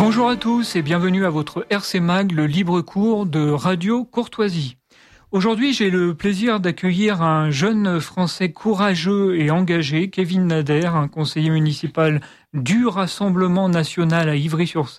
Bonjour à tous et bienvenue à votre RC Mag, le libre cours de Radio Courtoisie. Aujourd'hui, j'ai le plaisir d'accueillir un jeune Français courageux et engagé, Kevin Nader, un conseiller municipal du Rassemblement national à Ivry-sur-Seine.